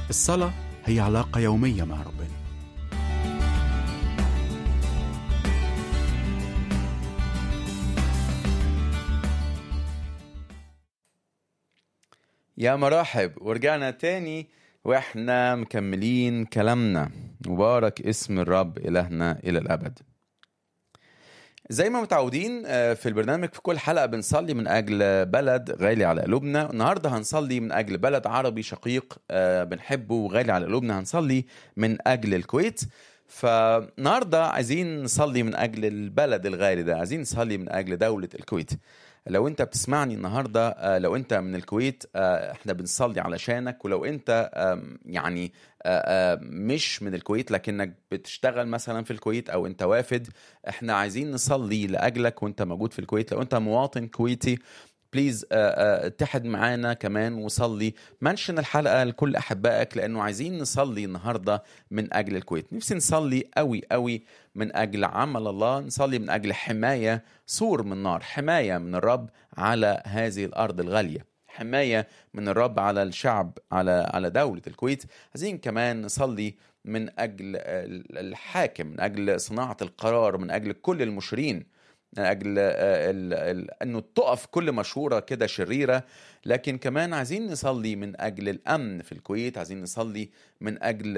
الصلاة هي علاقة يومية مع ربنا. يا مرحب، ورجعنا تاني واحنا مكملين كلامنا. مبارك اسم الرب إلهنا إلى الأبد. زي ما متعودين في البرنامج في كل حلقة بنصلي من أجل بلد غالي على قلوبنا. النهاردة هنصلي من أجل بلد عربي شقيق بنحبه وغالي على قلوبنا. هنصلي من أجل الكويت. فالنهاردة عايزين نصلي من أجل البلد الغالي ده، عايزين نصلي من أجل دولة الكويت. لو انت بتسمعني النهاردة، لو انت من الكويت، احنا بنصلي علشانك. ولو انت يعني مش من الكويت لكنك بتشتغل مثلا في الكويت او انت وافد، احنا عايزين نصلي لأجلك وانت موجود في الكويت. لو انت مواطن كويتي بليز اتحد معانا كمان وصلي. منشن الحلقة لكل أحبائك لأنه عايزين نصلي النهاردة من أجل الكويت. نفسي نصلي قوي قوي من أجل عمل الله، نصلي من أجل حماية، سور من نار، حماية من الرب على هذه الأرض الغالية، حماية من الرب على الشعب، على دولة الكويت. عايزين كمان نصلي من أجل الحاكم، من أجل صناعة القرار، من أجل كل المشيرين، من أجل أنه تقف كل مشورة كده شريرة. لكن كمان عايزين نصلي من أجل الأمن في الكويت، عايزين نصلي من أجل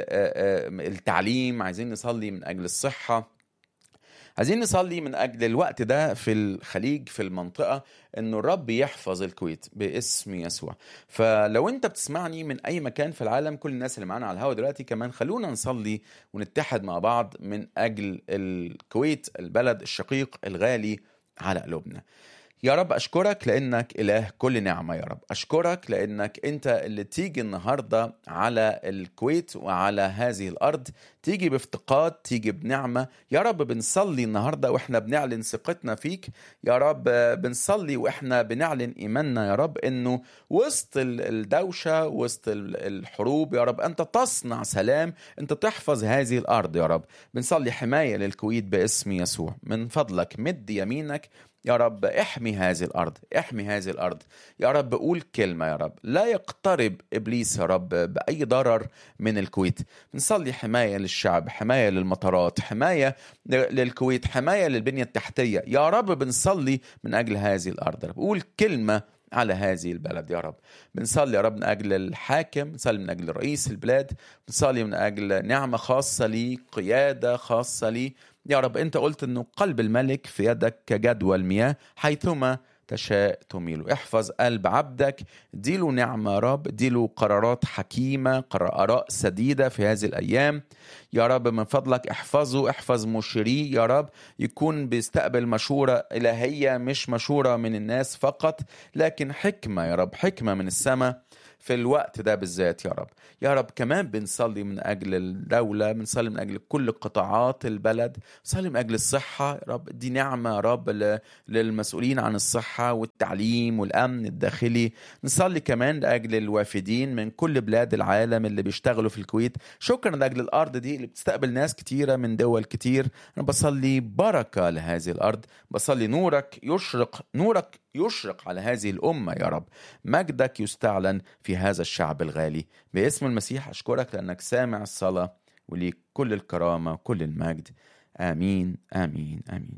التعليم، عايزين نصلي من أجل الصحة، عايزين نصلي من أجل الوقت ده في الخليج، في المنطقة، أنه الرب يحفظ الكويت باسم يسوع. فلو أنت بتسمعني من أي مكان في العالم، كل الناس اللي معانا على الهواء دلوقتي كمان، خلونا نصلي ونتحد مع بعض من أجل الكويت، البلد الشقيق الغالي على قلوبنا. يا رب أشكرك لأنك إله كل نعمة. يا رب أشكرك لأنك أنت اللي تيجي النهاردة على الكويت وعلى هذه الأرض، تيجي بافتقاد، تيجي بنعمة. يا رب بنصلي النهاردة وإحنا بنعلن ثقتنا فيك. يا رب بنصلي وإحنا بنعلن إيماننا يا رب إنه وسط الدوشة، وسط الحروب، يا رب أنت تصنع سلام، أنت تحفظ هذه الأرض. يا رب بنصلي حماية للكويت باسم يسوع. من فضلك مد يمينك يا رب، احمي هذه الأرض، احمي هذه الأرض. يا رب قول كلمة يا رب، لا يقترب إبليس يا رب بأي ضرر من الكويت. بنصلي حماية للشعب، حماية للمطارات، حماية للكويت، حماية للبنية التحتية. يا رب بنصلي من أجل هذه الأرض. رب قول كلمة على هذه البلد. يا رب بنصلي يا رب من أجل الحاكم، بنصلي من أجل رئيس البلاد، بنصلي من أجل نعمة خاصة لي، قيادة خاصة لي. يا رب أنت قلت أنه قلب الملك في يدك كجدوى المياه، حيثما تشاء تميله. احفظ قلب عبدك، ديله نعمة يا رب، ديله قرارات حكيمة، آراء سديدة في هذه الأيام. يا رب من فضلك احفظه، احفظ مشيريه يا رب، يكون بيستقبل مشورة إلهية، مش مشورة من الناس فقط، لكن حكمة يا رب، حكمة من السماء في الوقت ده بالذات. يا رب يا رب كمان بنصلي من أجل الدولة، بنصلي من أجل كل قطاعات البلد، بنصلي من أجل الصحة. يا رب دي نعمة يا رب للمسؤولين عن الصحة والتعليم والأمن الداخلي. نصلي كمان لأجل الوافدين من كل بلاد العالم اللي بيشتغلوا في الكويت. شكرا لأجل الأرض دي اللي بتستقبل ناس كتيرة من دول كتير. أنا بصلي بركة لهذه الأرض، بصلي نورك يشرق، نورك يشرق على هذه الأمة يا رب، مجدك يستعلن في هذا الشعب الغالي باسم المسيح. أشكرك لأنك سامع الصلاة، وليك كل الكرامة وكل المجد. آمين آمين آمين.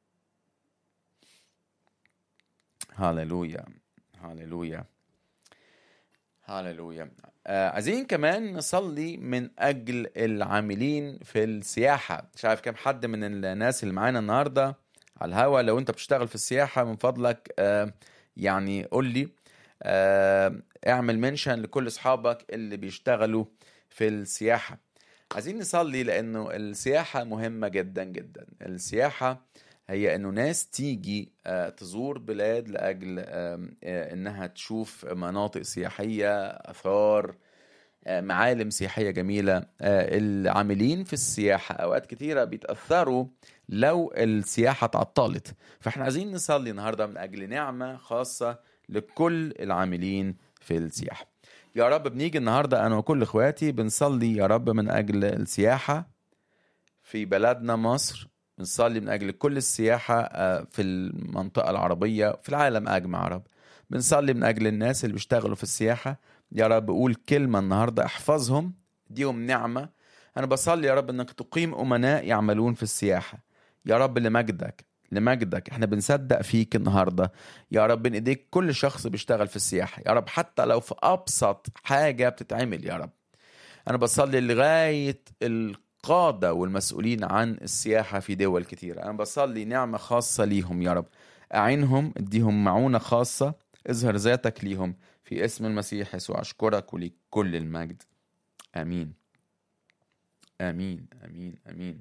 هاليلويا هاليلويا هاليلويا. عايزين كمان نصلي من أجل العاملين في السياحة. مش عارف كم حد من الناس اللي معانا النهاردة على الهوا لو أنت بتشتغل في السياحة، من فضلك يعني قول لي، اعمل منشن لكل أصحابك اللي بيشتغلوا في السياحة. عايزين نصلي لأنه السياحة مهمة جدا جدا. السياحة هي أنه ناس تيجي تزور بلاد لأجل أنها تشوف مناطق سياحية، أثار، معالم سياحية جميلة. العاملين في السياحة أوقات كتيرة بيتأثروا لو السياحة تعطلت. فإحنا عايزين نصلي النهاردة من أجل نعمة خاصة لكل العاملين في السياحة. يا رب بنيجي النهاردة أنا وكل إخواتي بنصلي يا رب من أجل السياحة في بلدنا مصر، بنصلي من أجل كل السياحة في المنطقة العربية في العالم أجمع. يا رب بنصلي من أجل الناس اللي بيشتغلوا في السياحة، يا رب قول كلمة النهاردة، احفظهم، اديهم نعمة. أنا بصلي يا رب إنك تقيم أمناء يعملون في السياحة يا رب، لمجدك لمجدك. احنا بنصدق فيك النهاردة يا رب، بين ايديك كل شخص بيشتغل في السياحة يا رب، حتى لو في أبسط حاجة بتتعمل يا رب. أنا بصلي لغاية القادة والمسؤولين عن السياحة في دول كتيرة، أنا بصلي نعمة خاصة ليهم يا رب، أعينهم، اديهم معونة خاصة، اظهر ذاتك ليهم في اسم المسيح يسوع. أشكرك وليك كل المجد. آمين آمين آمين آمين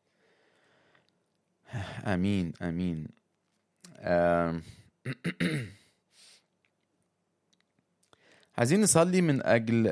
آمين آمين. آم. عايزين نصلي من أجل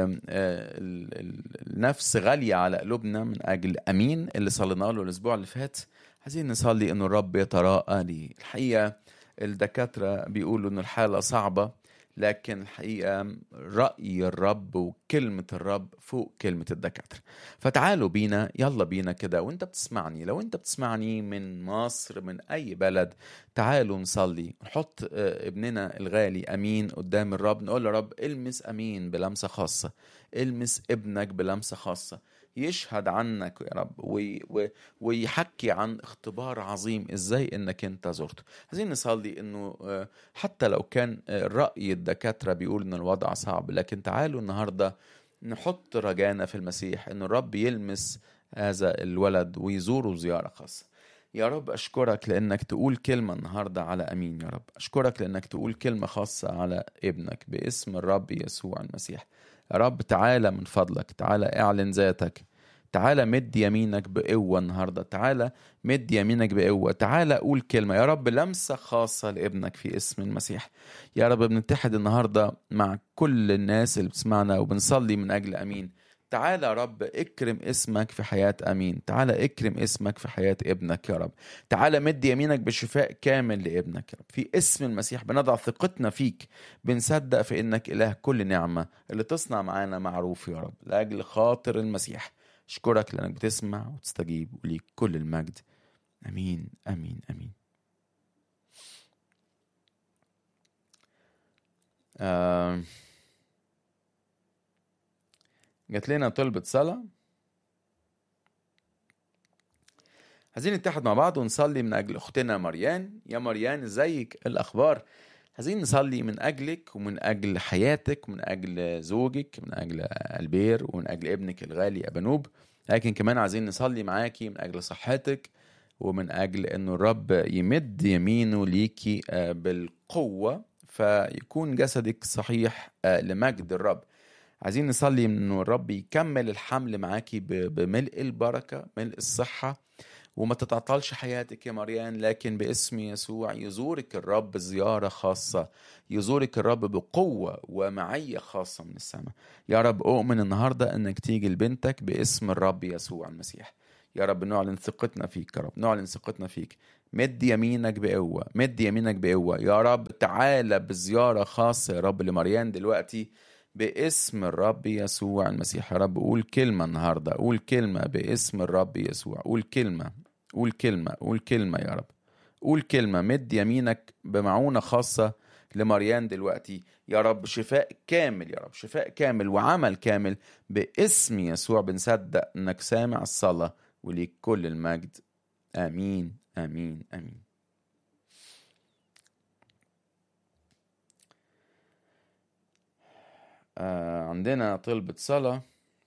النفس غالية على قلوبنا، من أجل أمين اللي صلينا له الأسبوع اللي فات. عايزين نصلي إنه الرب يتراءى لي. الحقيقة الدكاترة بيقولوا إنه الحالة صعبة، لكن الحقيقة رأي الرب وكلمة الرب فوق كلمة الدكاترة. فتعالوا بينا، يلا بينا كده، وانت بتسمعني، لو انت بتسمعني من مصر من أي بلد، تعالوا نصلي، نحط ابننا الغالي أمين قدام الرب، نقول له رب المس أمين بلمسة خاصة، المس ابنك بلمسة خاصة، يشهد عنك يا رب ويحكي عن اختبار عظيم ازاي انك انت زرته. عايزين نصلي انه حتى لو كان رأي الدكاترة بيقول ان الوضع صعب، لكن تعالوا النهاردة نحط رجانا في المسيح انه الرب يلمس هذا الولد ويزوره زيارة خاصة. يا رب أشكرك لأنك تقول كلمة النهاردة على أمين. يا رب أشكرك لأنك تقول كلمة خاصة على ابنك باسم الرب يسوع المسيح. يا رب تعالى من فضلك، تعالى اعلن ذاتك، تعالى مد يمينك بقوة النهاردة، تعالى مد يمينك بقوة، تعالى قول كلمة يا رب، لمسة خاصة لابنك في اسم المسيح. يا رب بنتحد النهاردة مع كل الناس اللي بتسمعنا وبنصلي من أجل أمين. تعالى يا رب اكرم اسمك في حياة أمين، تعالى اكرم اسمك في حياة ابنك يا رب، تعالى مد يمينك بشفاء كامل لابنك يا رب في اسم المسيح. بنضع ثقتنا فيك، بنصدق في انك إله كل نعمة اللي تصنع معانا معروف يا رب، لأجل خاطر المسيح. أشكرك لأنك بتسمع وتستجيب، وليك كل المجد. أمين أمين أمين. جات لنا طلبة صلاة، عايزين نتحد مع بعض ونصلي من أجل أختنا مريان. يا مريان ازيك، الأخبار؟ عايزين نصلي من أجلك ومن أجل حياتك ومن أجل زوجك، من أجل البير ومن أجل ابنك الغالي أبنوب، لكن كمان عايزين نصلي معاكي من أجل صحتك ومن أجل أنه الرب يمد يمينه ليكي بالقوة فيكون جسدك صحيح لمجد الرب. عايزين نصلي أنه الرب يكمل الحمل معاكي بملء البركة، ملء الصحة، وما تتعطلش حياتك يا مريان، لكن باسم يسوع يزورك الرب زيارة خاصة، يزورك الرب بقوة ومعية خاصة من السماء. يا رب أؤمن النهاردة أنك تيجي لبنتك باسم الرب يسوع المسيح. يا رب نعلن ثقتنا فيك، يا رب نعلن ثقتنا فيك. مد يمينك بقوة، مد يمينك بقوة يا رب، تعالى بزيارة خاصة يا رب لمريان دلوقتي باسم الرب يسوع المسيح. يا رب قول كلمة النهاردة، قول كلمة باسم الرب يسوع، قول كلمة، قول كلمة، قول كلمة يا رب، قول كلمة. مد يمينك بمعونة خاصة لمريان دلوقتي يا رب، شفاء كامل يا رب، شفاء كامل وعمل كامل باسم يسوع. بنصدق انك سامع الصلاة وليك كل المجد. آمين آمين آمين. عندنا طلبة صلاة،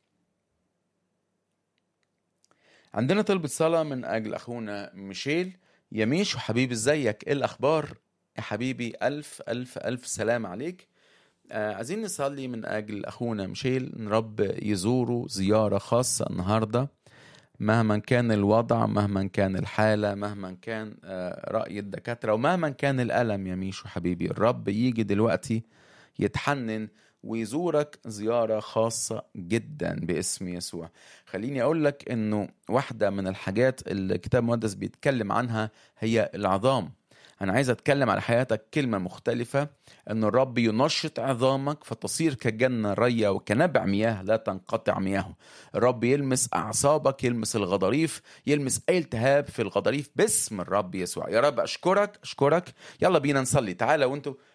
عندنا طلبة صلاة من أجل أخونا ميشيل. يا ميشو حبيبي ازيك، ايه الأخبار يا حبيبي؟ ألف ألف ألف سلام عليك. عايزين نصلي من أجل أخونا ميشيل إن رب يزوره زيارة خاصة النهاردة، مهما كان الوضع، مهما كان الحالة، مهما كان رأي الدكاترة، ومهما كان الألم يا ميشو حبيبي، الرب يجي دلوقتي يتحنن ويزورك زيارة خاصة جدا باسم يسوع. خليني أقول لك إنه واحدة من الحاجات اللي الكتاب المقدس بيتكلم عنها هي العظام. أنا عايز أتكلم على حياتك كلمة مختلفة، أن الرب ينشط عظامك فتصير كجنة رية وكنبع مياه لا تنقطع مياهه. الرب يلمس أعصابك، يلمس الغضاريف، يلمس أي التهاب في الغضاريف باسم الرب يسوع. يا رب أشكرك أشكرك. يلا بينا نصلي، تعالى وانتوا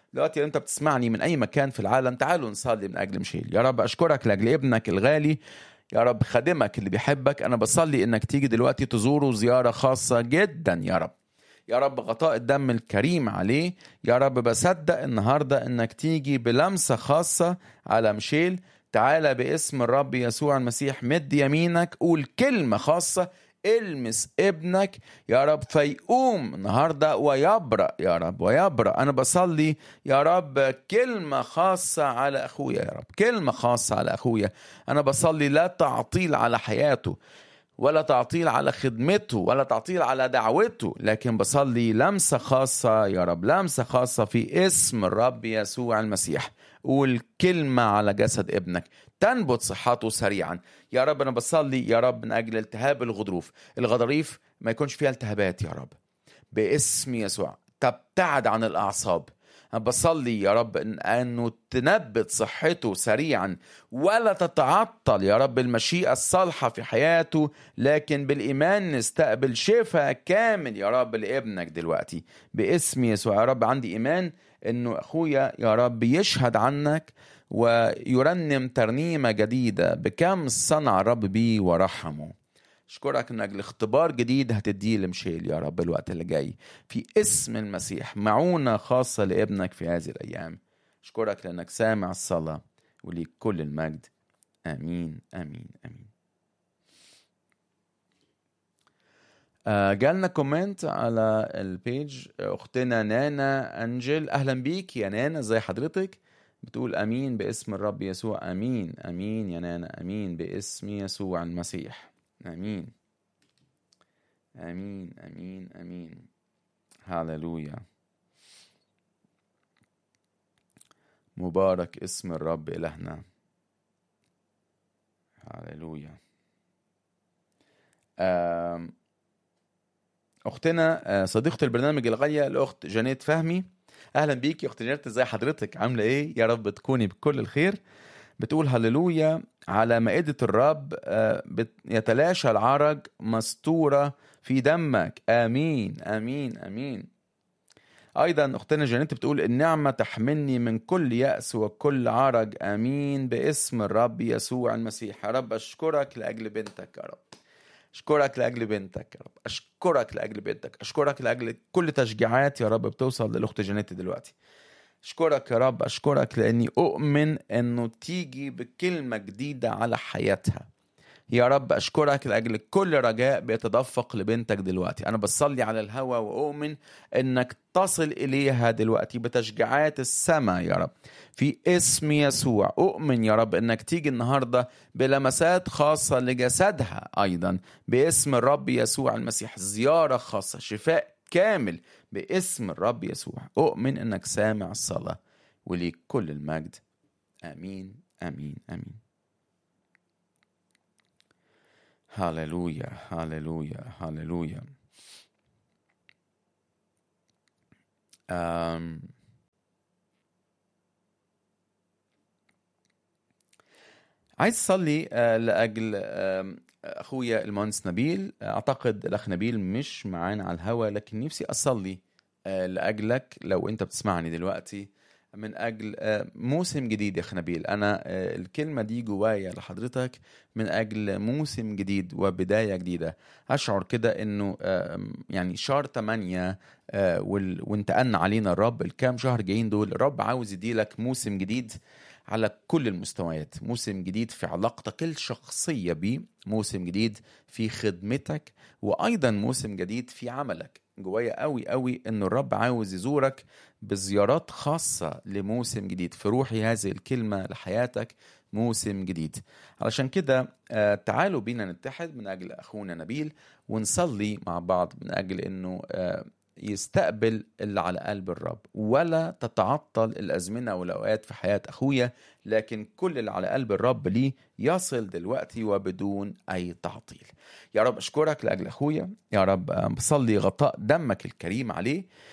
دلوقتي انت بتسمعني من اي مكان في العالم، تعالوا نصلي من اجل مشيل. يا رب اشكرك لاجل ابنك الغالي، يا رب خادمك اللي بيحبك. انا بصلي انك تيجي دلوقتي تزوره زيارة خاصة جدا يا رب. يا رب غطاء الدم الكريم عليه. يا رب بصدق النهاردة انك تيجي بلمسة خاصة على مشيل. تعالى باسم الرب يسوع المسيح، مد يمينك، قول كلمة خاصة، المس ابنك يا رب فيقوم النهاردة ويبرأ يا رب، ويبرأ. أنا بصلي يا رب كلمة خاصة على أخويا، يا رب كلمة خاصة على أخويا. أنا بصلي لا تعطيل على حياته، ولا تعطيل على خدمته، ولا تعطيل على دعوته، لكن بصلي لمسة خاصة يا رب، لمسة خاصة في اسم الرب يسوع المسيح. قول كلمة على جسد ابنك تنبت صحته سريعا يا رب. أنا بصلي يا رب من أجل التهاب الغضاريف ما يكونش فيها التهابات يا رب باسم يسوع، تبتعد عن الأعصاب. أنا بصلي يا رب أنه تنبت صحته سريعا ولا تتعطل يا رب المشيئة الصالحة في حياته، لكن بالإيمان نستقبل شفاء كامل يا رب لابنك دلوقتي باسم يسوع. يا رب عندي إيمان أنه أخويا يا رب يشهد عنك ويرنم ترنيمة جديدة بكم صنع الرب بيه ورحمه. أشكرك من أجل اختبار جديد هتديه لمشيل يا رب الوقت اللي جاي في اسم المسيح، معونة خاصة لابنك في هذه الأيام. أشكرك لأنك سامع الصلاة وليك كل المجد. آمين آمين آمين. جالنا كومنت على البيج، أختنا نانا أنجل. أهلا بيك يا نانا، زي حضرتك؟ بتقول أمين باسم الرب يسوع. أمين أمين يا نانا، أمين باسم يسوع المسيح. آمين آمين آمين آمين. هاللويا، مبارك اسم الرب إلهنا. هاللويا. أختنا صديقة البرنامج الغالية الأخت جانيت فهمي، أهلا بيك يا أخت جانيت، ازاي حضرتك؟ عاملة إيه؟ يا رب تكوني بكل الخير. بتقول هاللويا، على مائدة الرب يتلاشى العرج مستورة في دمك. آمين آمين آمين. أيضا أختنا جانيت بتقول النعمة تحملني من كل يأس وكل عرج. آمين باسم الرب يسوع المسيح. يا رب أشكرك لأجل بنتك يا رب، أشكرك لأجل بنتك يا رب، أشكرك لأجل بنتك، أشكرك لأجل كل تشجيعات يا رب بتوصل للأخت جانيت دلوقتي. أشكرك يا رب، أشكرك لأني أؤمن أنه تيجي بكلمة جديدة على حياتها يا رب. أشكرك لأجل كل رجاء بيتدفق لبنتك دلوقتي. أنا بصلي على الهوى وأؤمن أنك تصل إليها دلوقتي بتشجيعات السماء يا رب في اسم يسوع. أؤمن يا رب أنك تيجي النهاردة بلمسات خاصة لجسدها أيضا باسم الرب يسوع المسيح، زيارة خاصة، شفاء كامل باسم الرب يسوع. أؤمن أنك سامع الصلاة وليك كل المجد. آمين آمين آمين. هاللويا هاللويا هاللويا. عايز أصلي لأجل أخويا المهندس نبيل. أعتقد الأخ نبيل مش معانا على الهوا، لكن نفسي أصلي لأجلك لو أنت بتسمعني دلوقتي من أجل موسم جديد يا أخ نبيل. أنا الكلمة دي جوايا لحضرتك من أجل موسم جديد وبداية جديدة. أشعر كده أنه يعني شهر 8 وانتقلنا علينا الرب الكام شهر جايين دول، الرب عاوز يديلك موسم جديد على كل المستويات، موسم جديد في علاقتك الشخصية بيه، موسم جديد في خدمتك، وأيضا موسم جديد في عملك. جوايا قوي قوي أنه الرب عاوز يزورك بزيارات خاصة لموسم جديد. في روحي هذه الكلمة لحياتك، موسم جديد. علشان كده تعالوا بينا نتحد من أجل أخونا نبيل ونصلي مع بعض من أجل أنه يستقبل اللي على قلب الرب، ولا تتعطل الأزمنة والأوقات في حياة أخويا، لكن كل اللي على قلب الرب ليه يصل دلوقتي وبدون أي تعطيل. يا رب أشكرك لأجل أخويا، يا رب بصلي غطاء دمك الكريم عليه.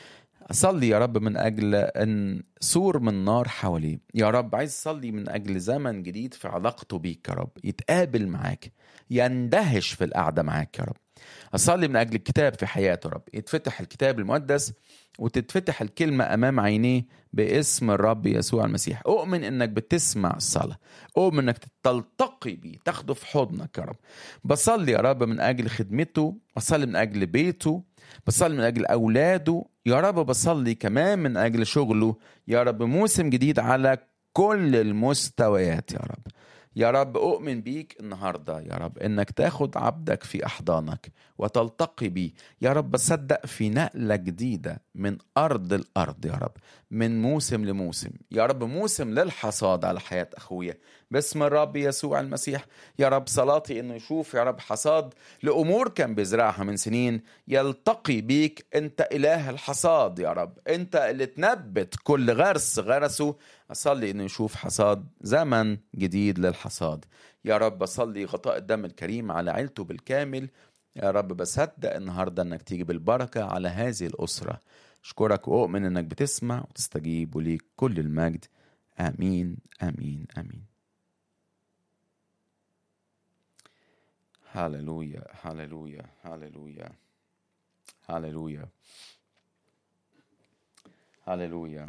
أصلي يا رب من أجل أن سور من نار حواليه. يا رب عايز أصلي من أجل زمن جديد في علاقته بيك يا رب، يتقابل معاك، يندهش في القعدة معاك يا رب. أصلي من أجل الكتاب في حياته يا رب، يتفتح الكتاب المقدس وتتفتح الكلمة أمام عينيه باسم الرب يسوع المسيح. أؤمن أنك بتسمع الصلاة، أؤمن أنك تلتقي بيه، تاخده في حضنك يا رب. بصلي يا رب من أجل خدمته، بصلي من أجل بيته، بصلي من أجل أولاده يا رب، بصلي كمان من أجل شغله يا رب. موسم جديد على كل المستويات يا رب. يا رب أؤمن بيك النهاردة يا رب إنك تاخد عبدك في أحضانك وتلتقي بيه يا رب. بصدق في نقلة جديدة من أرض الأرض يا رب، من موسم لموسم يا رب، موسم للحصاد على حياة أخويا باسم الرب يسوع المسيح. يا رب صلاتي إنه يشوف يا رب حصاد لأمور كان بيزرعها من سنين، يلتقي بيك أنت إله الحصاد يا رب، أنت اللي تنبت كل غرس غرسه. أصلي إنه يشوف حصاد، زمن جديد للحصاد يا رب. أصلي غطاء الدم الكريم على عيلته بالكامل يا رب. بصدق النهاردة أنك تيجي بالبركة على هذه الأسرة. أشكرك وأؤمن أنك بتسمع وتستجيب، وليك كل المجد. آمين آمين آمين. هاللويا هاللويا هاللويا هاللويا هاللويا.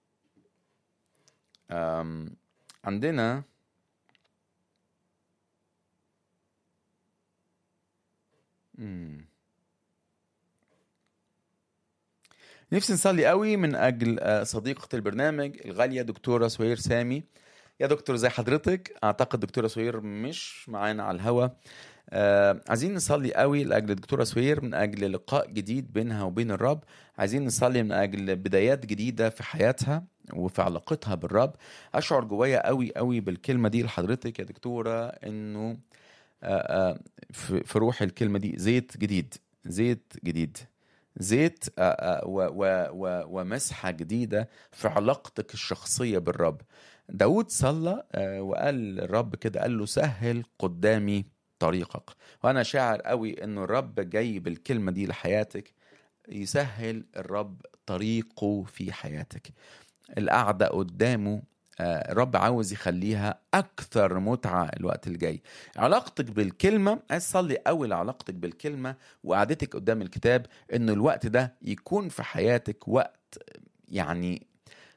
عندنا نفسي نصلي قوي من أجل صديقة البرنامج الغالية دكتورة سهير سامي. يا دكتور زي حضرتك، أعتقد دكتورة سهير مش معانا على الهوا. عايزين نصلي قوي لأجل دكتورة سهير من أجل لقاء جديد بينها وبين الرب. عايزين نصلي من أجل بدايات جديدة في حياتها وفي علاقتها بالرب. أشعر جوايا قوي قوي بالكلمة دي لحضرتك يا دكتورة، إنه في روح الكلمة دي زيت جديد، زيت جديد، زيت ومسحة جديدة في علاقتك الشخصية بالرب. داود صلى وقال الرب كده، قال له سهل قدامي طريقك. وأنا شاعر قوي إنه الرب جاي بالكلمة دي لحياتك، يسهل الرب طريقه في حياتك. القعدة قدامه الرب عاوز يخليها أكثر متعة الوقت الجاي. علاقتك بالكلمة، عايز صلي أول علاقتك بالكلمة وقعدتك قدام الكتاب، إنه الوقت ده يكون في حياتك وقت يعني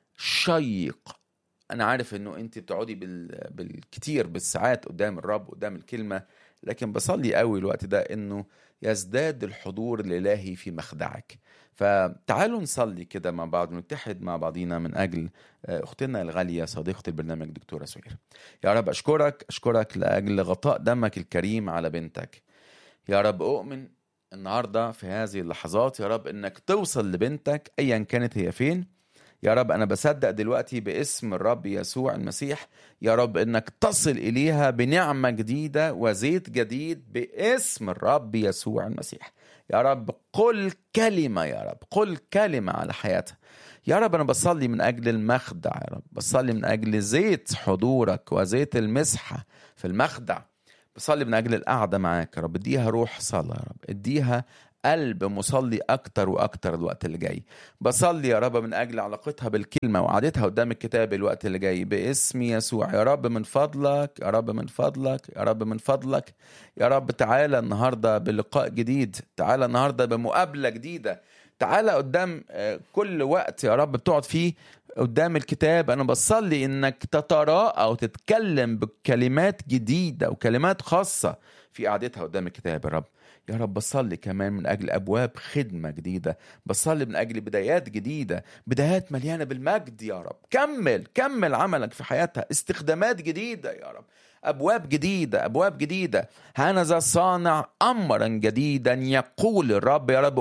شيق. أنا عارف إنه أنت بتقعدي بالكتير بالساعات قدام الرب قدام الكلمة، لكن بصلي قوي الوقت ده إنه يزداد الحضور الإلهي في مخدعك. فتعالوا نصلي كده مع بعض ونتحد مع بعضينا من أجل أختنا الغالية صديقة البرنامج دكتورة سهير. يا رب أشكرك لأجل غطاء دمك الكريم على بنتك. يا رب أؤمن النهاردة في هذه اللحظات يا رب إنك توصل لبنتك أيا كانت هي فين. يا رب أنا بصدق دلوقتي باسم الرب يسوع المسيح يا رب إنك تصل إليها بنعمة جديدة وزيت جديد باسم الرب يسوع المسيح. يا رب قل كلمة، يا رب قل كلمة على حياتها. يا رب أنا بصلي من أجل المخدع، يا رب بصلي من أجل زيت حضورك وزيت المسحة في المخدع. بصلي من أجل القعدة معاك يا رب، اديها روح صلاة يا رب، اديها قلب مصلي أكتر وأكتر الوقت اللي جاي. بصلي يا رب من أجل علاقتها بالكلمة وقعدتها قدام الكتاب الوقت اللي جاي باسم يسوع. يا رب من فضلك، يا رب من فضلك، يا رب من فضلك، يا رب تعالى النهاردة بلقاء جديد، تعالى النهاردة بمقابلة جديدة، تعالى قدام كل وقت يا رب بتقعد فيه قدام الكتاب. أنا بصلي إنك تتراءى وتتكلم بكلمات جديدة وكلمات خاصة في قعدتها قدام الكتاب يا رب. يا رب بصلي كمان من أجل أبواب خدمة جديدة، بصلي من أجل بدايات جديدة، بدايات مليانة بالمجد يا رب. كمل عملك في حياتها، استخدامات جديدة يا رب، أبواب جديدة، أبواب جديدة. هانذا صانع أمرا جديدا يقول الرب. يا رب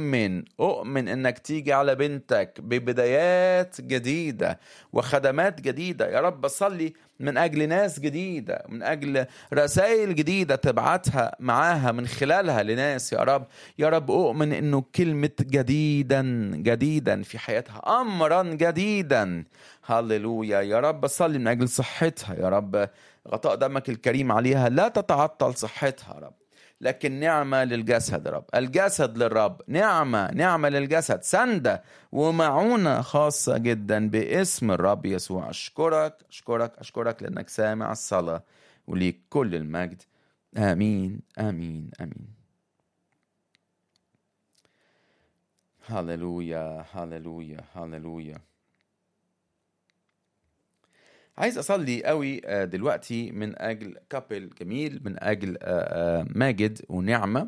أؤمن إنك تيجي على بنتك ببدايات جديدة وخدمات جديدة. يا رب بصلي من أجل ناس جديدة، من أجل رسائل جديدة تبعتها معاها من خلالها لناس يا رب. يا رب أؤمن إنه كلمة جديدا في حياتها، أمرا جديدا. هاللويا. يا رب بصلي من أجل صحتها يا رب، غطاء دمك الكريم عليها، لا تتعطل صحتها يا رب. لكن نعمة للجسد. رب الجسد للرب، نعمة للجسد، سندة ومعونة خاصة جدا باسم الرب يسوع. أشكرك لأنك سامع الصلاة، وليك كل المجد. آمين آمين آمين. هاللويا هاللويا هاللويا. عايز أصلي قوي دلوقتي من أجل كابل جميل، من أجل ماجد ونعمة،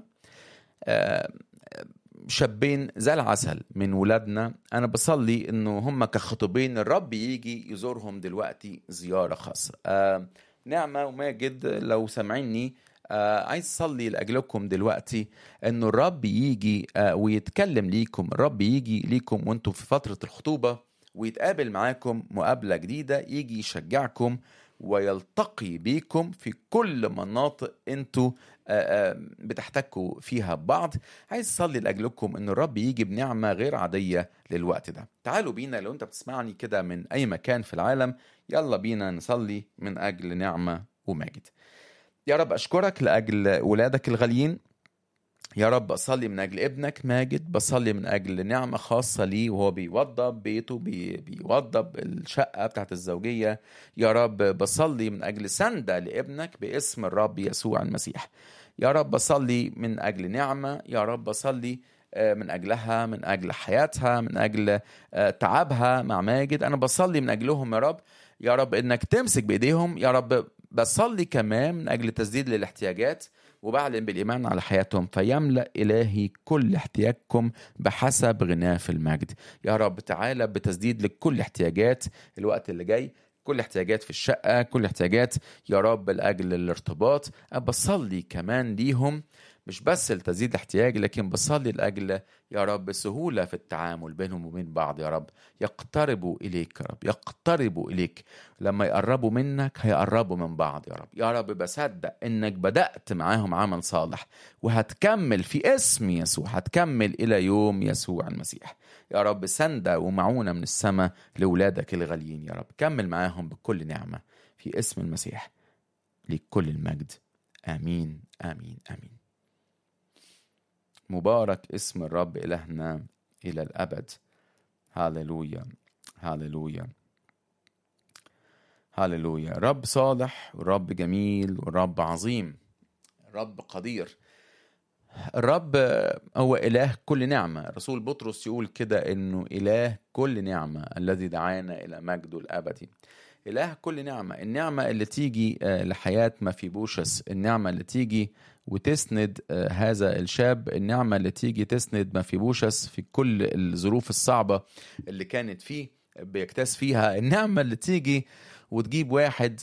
شابين زي العسل من ولادنا. أنا بصلي إنه هم كخطوبين الرب يجي يزورهم دلوقتي زيارة خاصة. نعمة وماجد لو سمعني، عايز أصلي لأجلكم دلوقتي إنه الرب يجي ويتكلم ليكم. الرب يجي ليكم وانتم في فترة الخطوبة ويتقابل معاكم مقابلة جديدة، يجي يشجعكم ويلتقي بيكم في كل مناطق انتوا بتحتكوا فيها ببعض. عايز أصلي لأجلكم إن الرب يجي بنعمة غير عادية للوقت ده. تعالوا بينا، لو انت بتسمعني كده من أي مكان في العالم، يلا بينا نصلي من أجل نعمة وماجد. يا رب أشكرك لأجل ولادك الغاليين. يا رب أصلي من أجل ابنك ماجد، بصلي من أجل نعمة خاصة ليه وهو بيوضب بيته، بيوضب الشقة بتاعت الزوجية. يا رب بصلي من أجل سندة لابنك باسم الرب يسوع المسيح. يا رب بصلي من أجل نعمة، يا رب بصلي من أجلها، من أجل حياتها، من أجل تعبها مع ماجد. أنا بصلي من أجلهم يا رب. يا رب إنك تمسك بإيديهم. يا رب بصلي كمان من أجل تسديد للاحتياجات، وبعلن بالإيمان على حياتهم، فيملأ إلهي كل احتياجكم بحسب غناه في المجد. يا رب تعالى بتسديد لكل احتياجات الوقت اللي جاي، كل احتياجات في الشقة، كل احتياجات يا رب لأجل الارتباط. بصلي كمان ليهم، مش بس لتزيد الاحتياج، لكن بصلي لأجل يا رب سهولة في التعامل بينهم وبين بعض. يا رب يقتربوا إليك، يا رب يقتربوا إليك. لما يقربوا منك هيقربوا من بعض. يا رب يا رب بصدق إنك بدأت معاهم عمل صالح وهتكمل في اسم يسوع، هتكمل إلى يوم يسوع المسيح. يا رب سندة ومعونة من السماء لولادك الغاليين. يا رب كمل معاهم بكل نعمة في اسم المسيح، لكل المجد. آمين آمين آمين. مبارك اسم الرب إلهنا إلى الأبد. هاللويا هاللويا هاللويا. رب صالح ورب جميل ورب عظيم، رب قدير. الرب هو إله كل نعمة. رسول بطرس يقول كده إنه إله كل نعمة الذي دعانا إلى مجده الأبدي. إله كل نعمة، النعمة اللي تيجي لحياة مفيبوشس، النعمة اللي تيجي وتسند هذا الشاب، النعمة اللي تيجي تسند مفيبوشس في كل الظروف الصعبة اللي كانت فيه بيكتاز فيها، النعمة اللي تيجي وتجيب واحد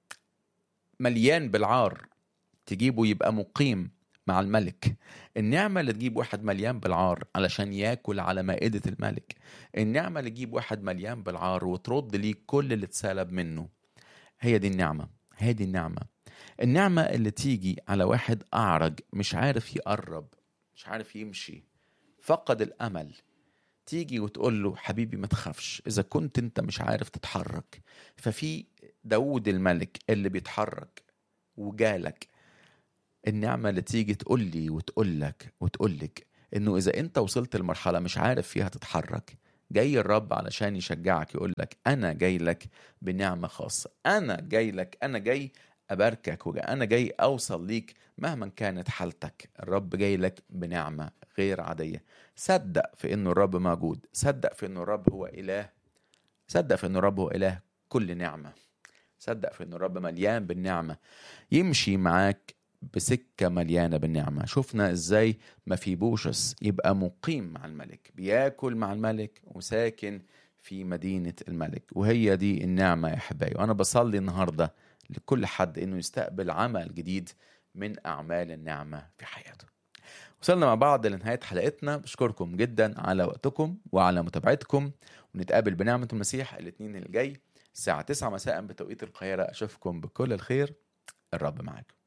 مليان بالعار تجيبه يبقى مقيم مع الملك، النعمة اللي تجيب واحد مليان بالعار علشان ياكل على مائدة الملك، النعمة اللي تجيب واحد مليان بالعار وترد ليه كل اللي اتسلب منه. هي دي النعمة، هي دي النعمة. النعمة اللي تيجي على واحد أعرج مش عارف يقرب، مش عارف يمشي، فقد الأمل، تيجي وتقول له حبيبي ما تخافش، إذا كنت أنت مش عارف تتحرك ففي داود الملك اللي بيتحرك وجالك. النعمة اللي تيجي تقول لي وتقول لك إنه إذا أنت وصلت لمرحلة مش عارف فيها تتحرك، جاي الرب علشان يشجعك، يقول لك أنا جاي لك بنعمة خاصة، أنا جاي لك، أنا جاي أباركك، وأنا جاي أوصل ليك مهما كانت حالتك. الرب جاي لك بنعمة غير عادية. صدق في إنه الرب موجود، صدق في إنه الرب هو إله، صدق في إنه الرب هو إله كل نعمة، صدق في إنه الرب مليان بالنعمة، يمشي معاك بسكة مليانة بالنعمة. شفنا إزاي مفيبوشس يبقى مقيم مع الملك، بياكل مع الملك وساكن في مدينة الملك، وهي دي النعمة يا حبايبي. وأنا بصلي النهاردة لكل حد إنه يستقبل عمل جديد من أعمال النعمة في حياته. وصلنا مع بعض لنهاية حلقتنا. بشكركم جدا على وقتكم وعلى متابعتكم، ونتقابل بنعمة المسيح الاثنين الجاي الساعة 9 مساء بتوقيت القاهرة. أشوفكم بكل الخير. الرب معاكم.